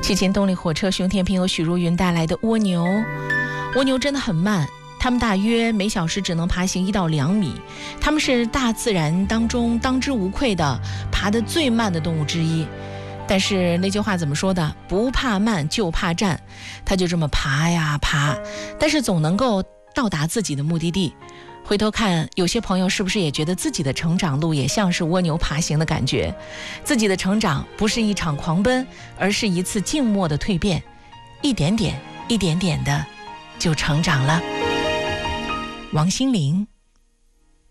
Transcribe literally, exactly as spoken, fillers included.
七擒动力火车熊天平由许茹芸带来的蜗牛。蜗牛真的很慢，它们大约每小时只能爬行一到两米，它们是大自然当中当之无愧的爬得最慢的动物之一。但是那句话怎么说的？不怕慢就怕站，它就这么爬呀爬，但是总能够到达自己的目的地。回头看，有些朋友是不是也觉得自己的成长路也像是蜗牛爬行的感觉？自己的成长不是一场狂奔，而是一次静默的蜕变，一点点一点点的就成长了。王心凌。